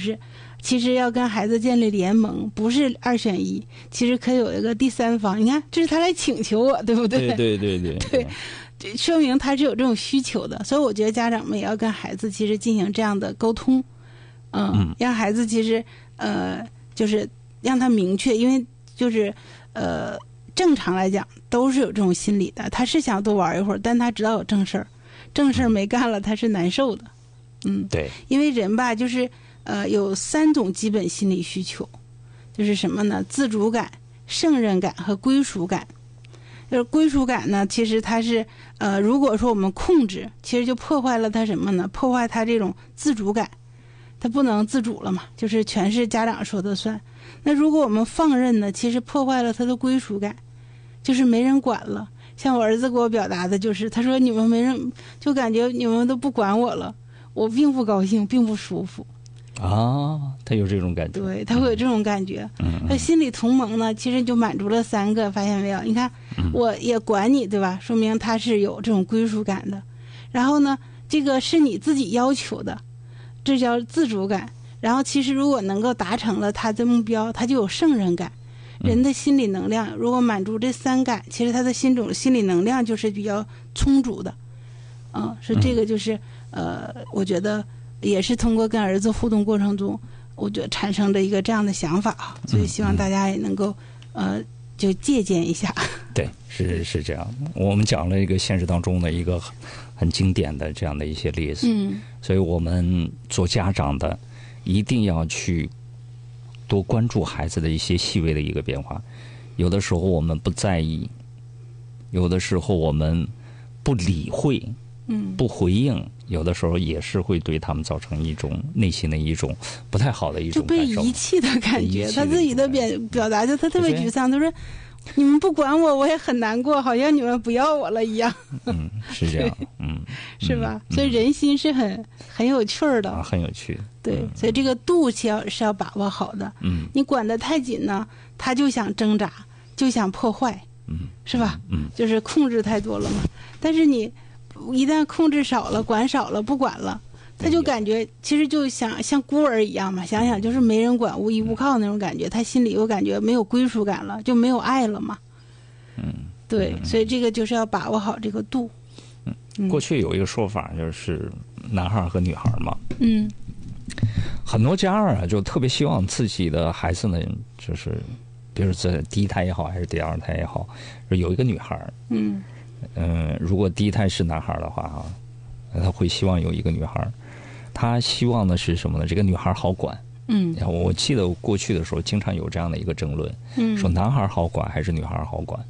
是其实要跟孩子建立联盟，不是2选1，其实可以有一个第三方。你看，这是他来请求我，对不对？对，说明他是有这种需求的。所以我觉得家长们也要跟孩子其实进行这样的沟通，让孩子其实就是让他明确，因为就是正常来讲都是有这种心理的，他是想多玩一会儿，但他知道有正事儿没干了，他是难受的。 对， 因为人吧，就是有3种基本心理需求，就是什么呢？自主感、胜任感和归属感。就是归属感呢，其实它是如果说我们控制，其实就破坏了他什么呢？破坏他这种自主感，他不能自主了嘛，就是全是家长说的算。那如果我们放任呢，其实破坏了他的归属感，就是没人管了。像我儿子给我表达的就是，他说你们没人，就感觉你们都不管我了，我并不高兴，并不舒服。 他有这种感觉。 对，他会有这种感觉。他心理同盟呢，其实就满足了3个，发现没有？你看，我也管你，对吧？说明他是有这种归属感的。然后呢，这个是你自己要求的，这叫自主感。然后其实如果能够达成了他的目标，他就有胜任感。人的心理能量如果满足这3感，其实他的心理能量就是比较充足的。是这个就是我觉得也是通过跟儿子互动过程中，我觉得产生的一个这样的想法，所以希望大家也能够就借鉴一下。 对，是这样。我们讲了一个现实当中的一个很经典的这样的一些例子，所以我们做家长的一定要去多关注孩子的一些细微的一个变化。有的时候我们不在意，有的时候我们不理会，不回应，有的时候也是会对他们造成一种内心的一种不太好的一种感受， 就被遗弃的感觉。他自己的表达就他特别沮丧，他说你们不管我，我也很难过，好像你们不要我了一样。 是这样， 是吧？所以人心是很有趣的， 很有趣。 对，所以这个度是要把握好的。你管得太紧呢，他就想挣扎，就想破坏，是吧？就是控制太多了嘛。但是你一旦控制少了，管少了，不管了，他就感觉其实就想像孤儿一样嘛，想想就是没人管，无依无靠那种感觉，他心里又感觉没有归属感了，就没有爱了嘛。对，所以这个就是要把握好这个度。 过去有一个说法，就是男孩和女孩嘛。很多家长啊，就特别希望自己的孩子呢，就是比如在第一胎也好，还是第2胎也好，有一个女孩。如果第一胎是男孩的话他会希望有一个女孩。他希望的是什么呢？这个女孩好管。我记得过去的时候经常有这样的一个争论，说男孩好管还是女孩好管。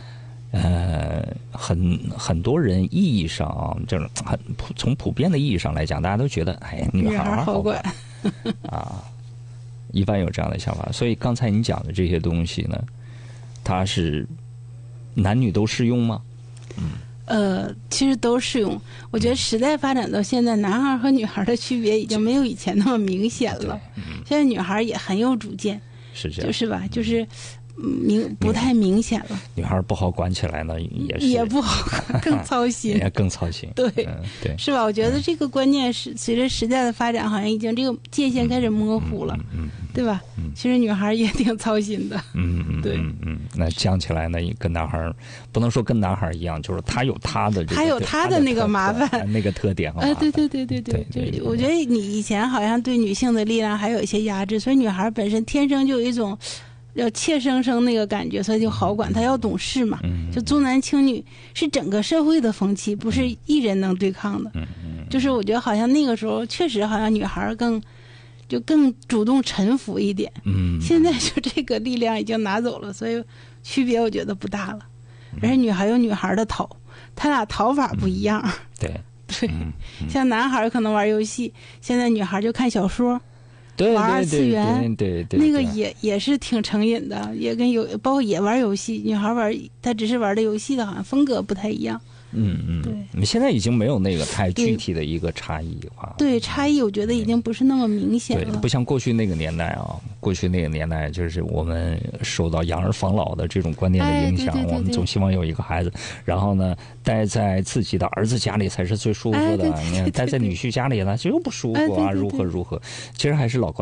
很多人意义上这种从普遍的意义上来讲，大家都觉得女孩好管一般有这样的想法。所以刚才你讲的这些东西呢，它是男女都适用吗？ 其实都适用。我觉得时代发展到现在，男孩和女孩的区别已经没有以前那么明显了。现在女孩也很有主见， 是这样， 就是吧？就是不太明显了。 女孩不好管起来呢， 也不好，更操心， 也更操心。 对， 对， 是吧？我觉得这个观念是随着时代的发展，好像已经这个界限开始模糊了，对吧？其实女孩也挺操心的。 对，那讲起来呢，跟男孩不能说跟男孩一样，就是他有他的这个， 他有他的那个麻烦， 那个特点。 对，就是我觉得你以前好像对女性的力量还有一些压制，所以女孩本身天生就有一种要怯生生那个感觉，所以就好管，她要懂事嘛。就重男轻女是整个社会的风气，不是一人能对抗的。就是我觉得好像那个时候确实好像女孩更主动臣服一点。现在就这个力量已经拿走了，所以区别我觉得不大了。而且女孩有女孩的讨，他俩讨法不一样。 对， 像男孩可能玩游戏，现在女孩就看小说。玩2次元， 对， 那个也是挺成瘾的，也跟包括也玩游戏，女孩玩，她只是玩的游戏的好像风格不太一样。对， 你现在已经没有那个太具体的一个差异化。 对，差异我觉得已经不是那么明显了。 对，不像过去那个年代过去那个年代就是我们受到养儿防老的这种观念的影响，我们总希望有一个孩子，然后呢，待在自己的儿子家里才是最舒服的，你看待在女婿家里呢就不舒服啊，如何，其实还是老观